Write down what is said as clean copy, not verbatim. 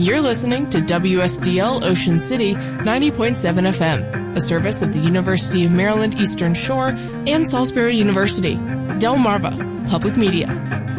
You're listening to WSDL Ocean City 90.7 FM, a service of the University of Maryland Eastern Shore and Salisbury University. Delmarva Public Media.